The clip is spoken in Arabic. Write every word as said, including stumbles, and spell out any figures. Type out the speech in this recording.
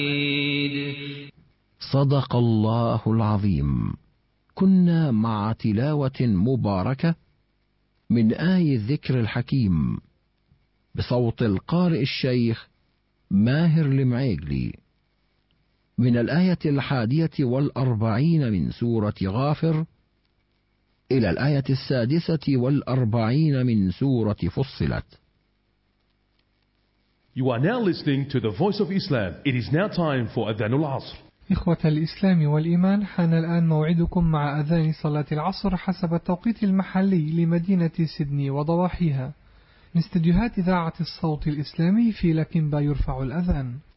صدق الله العظيم. كنا مع تلاوة مباركة من آي الذكر الحكيم بصوت القارئ الشيخ ماهر المعيقلي من الآية الحادية والأربعين من سورة غافر إلى الآية السادسة والأربعين من سورة فصلت. You are now listening to the Voice of Islam. It is now time for Adhan al-Asr. إخوة الإسلام والإيمان، حان الآن موعدكم مع أذان صلاة العصر حسب التوقيت المحلي لمدينة سيدني وضواحيها من استديوهات إذاعة الصوت الإسلامي في لكنبا. يرفع الأذان.